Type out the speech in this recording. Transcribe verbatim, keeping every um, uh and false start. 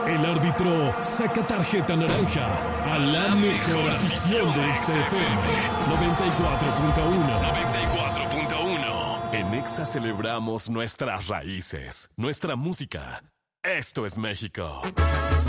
El árbitro saca tarjeta naranja a la mejor afición de X F M noventa y cuatro punto uno. noventa y cuatro punto uno. En Exa celebramos nuestras raíces, nuestra música. Esto es México.